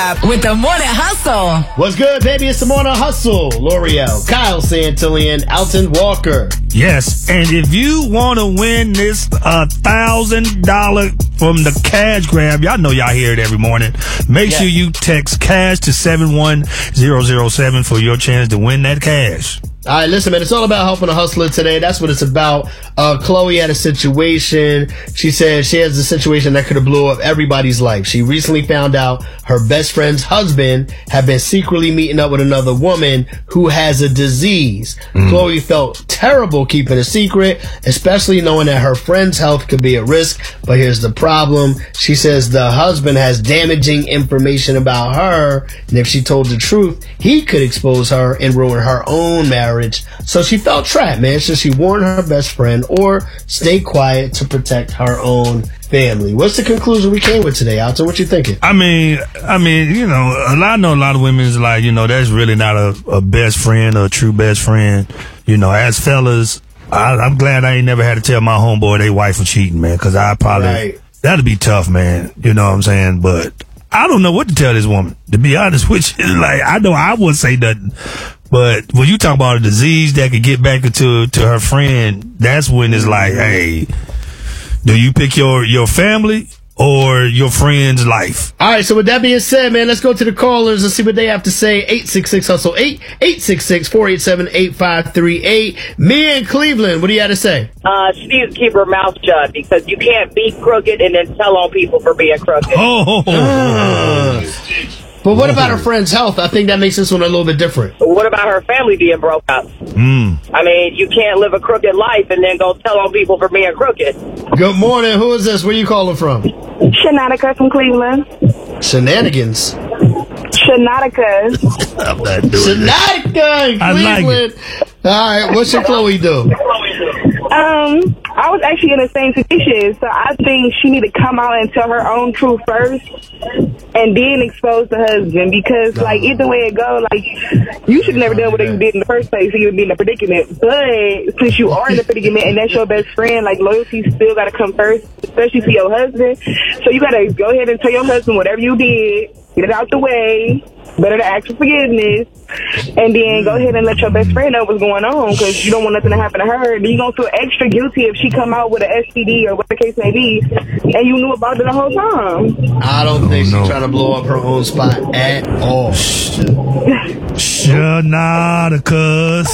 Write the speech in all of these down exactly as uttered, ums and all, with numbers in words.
Grab with the Morning Hustle. What's good, baby? It's the Morning Hustle. L'Oreal, Kyle Santillan, Alton Walker. Yes, and if you want to win this uh, one thousand dollars from the Cash Grab, y'all know y'all hear it every morning. Make yeah. sure you text CASH to seven one zero zero seven for your chance to win that cash. All right, listen, man, it's all about helping a hustler today. That's what it's about. Uh, Chloe had a situation. She said she has a situation that could have blew up everybody's life. She recently found out her best friend's husband had been secretly meeting up with another woman who has a disease. Mm. Chloe felt terrible keeping a secret, especially knowing that her friend's health could be at risk. But here's the problem. She says the husband has damaging information about her, and if she told the truth, he could expose her and ruin her own marriage. So she felt trapped, man. So she warned her best friend or stay quiet to protect her own family. What's the conclusion we came with today, Alton? What you thinking? I mean, I mean, you know, a lot, I know a lot of women's like, you know, that's really not a, a best friend or a true best friend. You know, as fellas, I, I'm glad I ain't never had to tell my homeboy they wife was cheating, man, because I probably, right. that'd be tough, man. You know what I'm saying? But I don't know what to tell this woman, to be honest with you. Like, I know I wouldn't say nothing. But when you talk about a disease that could get back into to her friend, that's when it's like, hey, do you pick your, your family or your friend's life? All right, so with that being said, man, let's go to the callers and see what they have to say. eight six six hustle eight, eight six six, four eight seven, eight five three eight. Mia in Cleveland, what do you have to say? Uh, she needs to keep her mouth shut because you can't be crooked and then tell on people for being crooked. Oh, uh. But what about her friend's health? I think that makes this one a little bit different. What about her family being broke up? Mm. I mean, you can't live a crooked life and then go tell on people for being crooked. Good morning. Who is this? Where you calling from? Shanatica from Cleveland. Shenanigans? Shanatica. I'm not doing Shanatica in Cleveland. I like it. All right, what should Chloe do? Um, I was actually in the same situation, so I think she need to come out and tell her own truth first, and then expose the husband. Because, no. like, either way it go, like, you should never done what you did in the first place, so you would be in a predicament. But since you are in a predicament and that's your best friend, like, loyalty still got to come first, especially to your husband. So you got to go ahead and tell your husband whatever you did, get it out the way. Better to ask for forgiveness, and then go ahead and let your best friend know what's going on, because you don't want nothing to happen to her. Then you're going to feel extra guilty if she come out with an S T D or what the case may be, and you knew about it the whole time. I don't think oh, no. she's trying to blow up her own spot at all. Sure, nah, the cuz.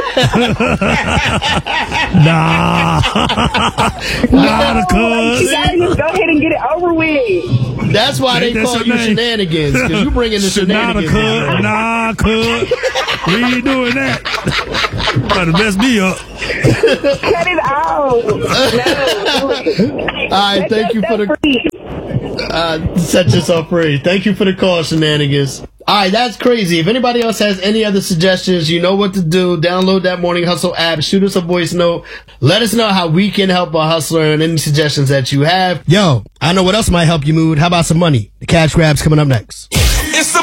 nah. nah, the cuz. You gotta just go ahead and get it over with. That's why they call you name. Shenanigans, because you bring in the shenanigans. Nah, cuz. We ain't doing that. Better mess me up. Cut it out. No. All right, thank you for the... Uh, set yourself free. Thank you for the call, Shenanigans. All right, that's crazy. If anybody else has any other suggestions, you know what to do. Download that Morning Hustle app. Shoot us a voice note. Let us know how we can help a hustler and any suggestions that you have. Yo, I know what else might help you mood. How about some money? The Cash Grab's coming up next.